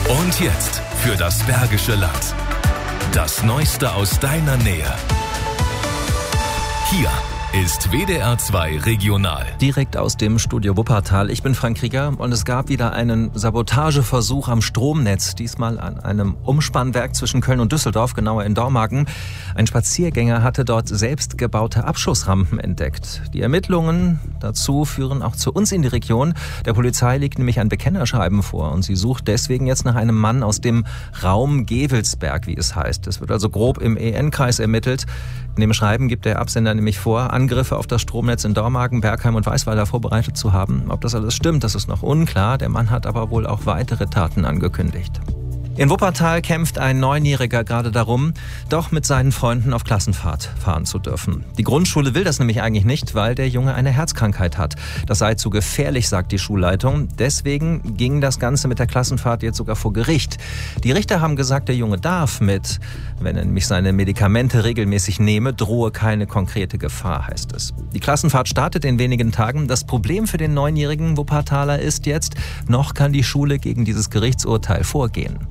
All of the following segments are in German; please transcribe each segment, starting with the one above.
Und jetzt für das Bergische Land. Das Neueste aus deiner Nähe. Hier ist WDR 2 Regional. Direkt aus dem Studio Wuppertal. Ich bin Frank Krieger und es gab wieder einen Sabotageversuch am Stromnetz. Diesmal an einem Umspannwerk zwischen Köln und Düsseldorf, genauer in Dormagen. Ein Spaziergänger hatte dort selbst gebaute Abschussrampen entdeckt. Die Ermittlungen dazu führen auch zu uns in die Region. Der Polizei liegt nämlich ein Bekennerschreiben vor und sie sucht deswegen jetzt nach einem Mann aus dem Raum Gevelsberg, wie es heißt. Es wird also grob im EN-Kreis ermittelt. In dem Schreiben gibt der Absender nämlich vor, Angriffe auf das Stromnetz in Dormagen, Bergheim und Weißweiler vorbereitet zu haben. Ob das alles stimmt, das ist noch unklar. Der Mann hat aber wohl auch weitere Taten angekündigt. In Wuppertal kämpft ein 9-Jähriger gerade darum, doch mit seinen Freunden auf Klassenfahrt fahren zu dürfen. Die Grundschule will das nämlich eigentlich nicht, weil der Junge eine Herzkrankheit hat. Das sei zu gefährlich, sagt die Schulleitung. Deswegen ging das Ganze mit der Klassenfahrt jetzt sogar vor Gericht. Die Richter haben gesagt, der Junge darf mit, wenn er nämlich seine Medikamente regelmäßig nehme, drohe keine konkrete Gefahr, heißt es. Die Klassenfahrt startet in wenigen Tagen. Das Problem für den 9-jährigen Wuppertaler ist jetzt, noch kann die Schule gegen dieses Gerichtsurteil vorgehen.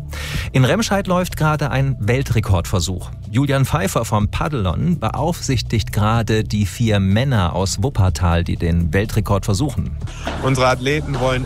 In Remscheid läuft gerade ein Weltrekordversuch. Julian Pfeiffer vom Paddelon beaufsichtigt gerade die 4 Männer aus Wuppertal, die den Weltrekord versuchen. Unsere Athleten wollen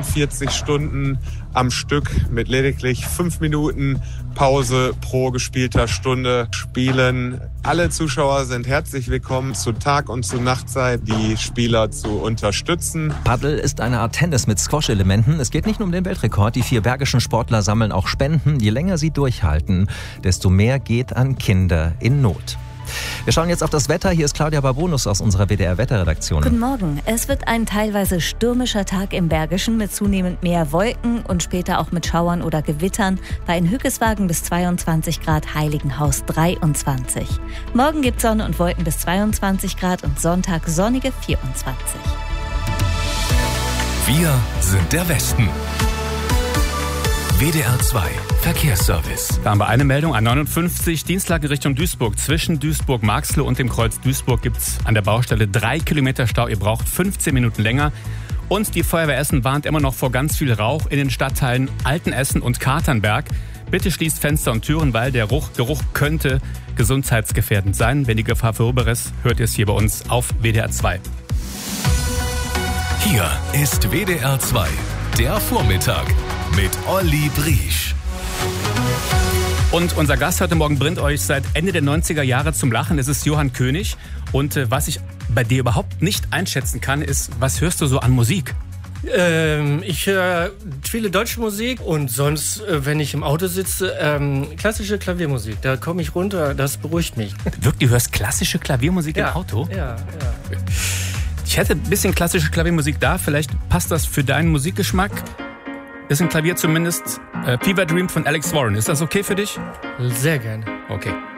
48 Stunden am Stück mit lediglich 5 Minuten Pause pro gespielter Stunde spielen. Alle Zuschauer sind herzlich willkommen, zu Tag- und zu Nachtzeit die Spieler zu unterstützen. Paddel ist eine Art Tennis mit Squash-Elementen. Es geht nicht nur um den Weltrekord. Die 4 bergischen Sportler sammeln auch Spenden. Je länger sie durchhalten, desto mehr geht an Kinder in Not. Wir schauen jetzt auf das Wetter. Hier ist Claudia Barbonus aus unserer WDR-Wetterredaktion. Guten Morgen. Es wird ein teilweise stürmischer Tag im Bergischen mit zunehmend mehr Wolken und später auch mit Schauern oder Gewittern. Bei Hückeswagen bis 22 Grad, Heiligenhaus 23. Morgen gibt Sonne und Wolken bis 22 Grad und Sonntag sonnige 24. Wir sind der Westen. WDR 2 Verkehrsservice. Da haben wir eine Meldung. A59, Dienstlagen Richtung Duisburg. Zwischen Duisburg-Marxloh und dem Kreuz Duisburg gibt es an der Baustelle 3 Kilometer Stau. Ihr braucht 15 Minuten länger. Und die Feuerwehr Essen warnt immer noch vor ganz viel Rauch in den Stadtteilen Altenessen und Katernberg. Bitte schließt Fenster und Türen, weil der Geruch könnte gesundheitsgefährdend sein. Wenn die Gefahr vorüber ist, hört ihr es hier bei uns auf WDR 2. Hier ist WDR 2, der Vormittag mit Olli Briesch. Und unser Gast heute Morgen bringt euch seit Ende der 90er Jahre zum Lachen. Es ist Johann König. Und was ich bei dir überhaupt nicht einschätzen kann, ist, was hörst du so an Musik? Ich höre viele deutsche Musik und sonst, wenn ich im Auto sitze, klassische Klaviermusik. Da komme ich runter, das beruhigt mich. Wirklich, du hörst klassische Klaviermusik im Auto? Ja. Ich hätte ein bisschen klassische Klaviermusik da. Vielleicht passt das für deinen Musikgeschmack. Ist ein Klavier zumindest. Fever Dream von Alex Warren. Ist das okay für dich? Sehr gerne. Okay.